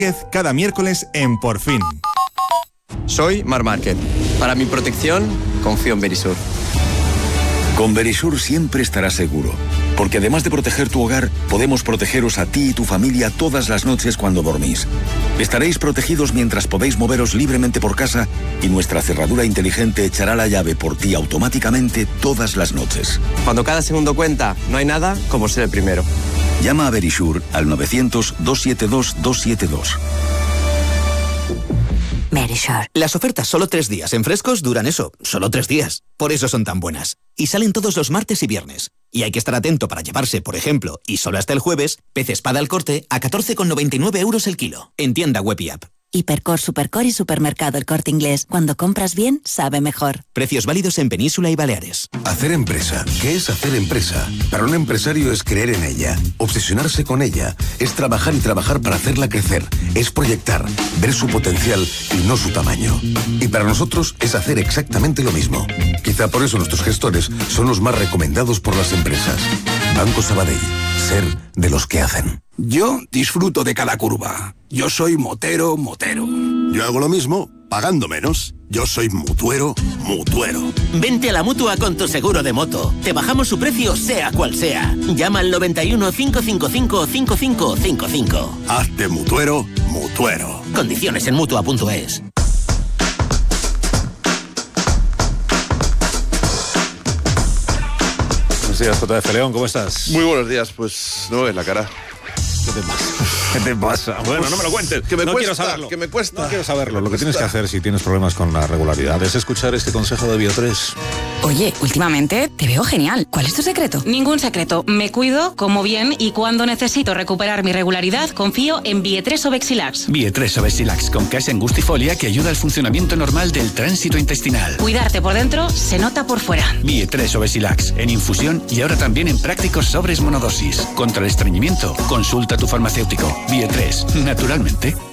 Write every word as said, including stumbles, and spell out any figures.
cada miércoles en Por Fin. Soy Mar Márquez. Para mi protección, confío en Verisur. Con Verisur siempre estarás seguro, porque además de proteger tu hogar, podemos protegeros a ti y tu familia todas las noches cuando dormís. Estaréis protegidos mientras podéis moveros libremente por casa y nuestra cerradura inteligente echará la llave por ti automáticamente todas las noches. Cuando cada segundo cuenta, no hay nada como ser el primero. Llama a Verisur al novecientos, doscientos setenta y dos, doscientos setenta y dos. Verisur. Las ofertas solo tres días en Frescos duran eso, solo tres días. Por eso son tan buenas. Y salen todos los martes y viernes. Y hay que estar atento para llevarse, por ejemplo, y solo hasta el jueves, pez espada al corte a catorce con noventa y nueve euros el kilo. En tienda web y app. Hipercor, Supercor y Supermercado El Corte Inglés. Cuando compras bien, sabe mejor. Precios válidos en Península y Baleares. Hacer empresa. ¿Qué es hacer empresa? Para un empresario es creer en ella, obsesionarse con ella, es trabajar y trabajar para hacerla crecer, es proyectar, ver su potencial y no su tamaño. Y para nosotros es hacer exactamente lo mismo. Quizá por eso nuestros gestores son los más recomendados por las empresas. Banco Sabadell. Ser de los que hacen. Yo disfruto de cada curva. Yo soy motero, motero. Yo hago lo mismo, pagando menos. Yo soy mutuero, mutuero. Vente a la Mutua con tu seguro de moto. Te bajamos su precio sea cual sea. Llama al noventa y uno, cinco cinco cinco, cinco cinco cinco cinco. Hazte mutuero, mutuero. Condiciones en mutua punto es. Buenos días, J F León, ¿cómo estás? Muy buenos días, pues no ves la cara. ¿Qué te pasa? ¿Qué te pasa? Bueno, no me lo cuentes. Que me no cuesta, quiero saberlo. que me cuesta. No quiero saberlo. Lo que tienes que hacer si tienes problemas con la regularidad es escuchar este consejo de Bio tres. Oye, últimamente te veo genial. ¿Cuál es tu secreto? Ningún secreto. Me cuido, como bien y cuando necesito recuperar mi regularidad, confío en Bio tres Obexilax. Bio tres Obexilax con Cash Angustifolia que ayuda al funcionamiento normal del tránsito intestinal. Cuidarte por dentro se nota por fuera. Bio tres Obexilax en infusión y ahora también en prácticos sobres monodosis. Contra el estreñimiento, consulta a tu farmacéutico. Bio tres, naturalmente.